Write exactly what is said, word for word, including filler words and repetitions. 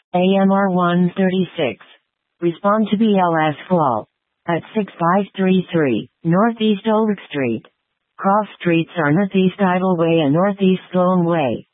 A M R one thirty-six. Respond to B L S call. At six five three three, Northeast Ulrich Street. Cross streets are Northeast Idle Way and Northeast Sloan Way.